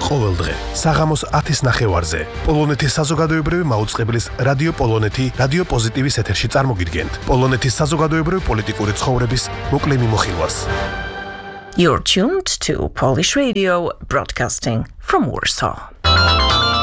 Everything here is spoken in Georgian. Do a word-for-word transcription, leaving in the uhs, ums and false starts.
ყოველდღე საღამოს ათის ნახევარზე პოლონეთის საზოგადოებრივი მაუწყებლის რადიო პოლონეთი რადიო პოზიტივის ეთერში წარმოგიდგენთ პოლონეთის საზოგადოებრივი პოლიტიკური ცხოვრების მოკლე მიმოხილვას. You're tuned to Polish Radio broadcasting from Warsaw.